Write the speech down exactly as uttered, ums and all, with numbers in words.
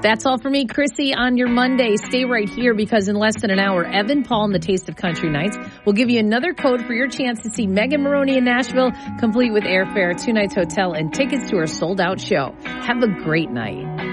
That's all for me, Chrissy, on your Monday. Stay right here because in less than an hour, Evan Paul and the Taste of Country Nights will give you another code for your chance to see Megan Maroney in Nashville, complete with airfare, two nights hotel, and tickets to her sold-out show. Have a great night.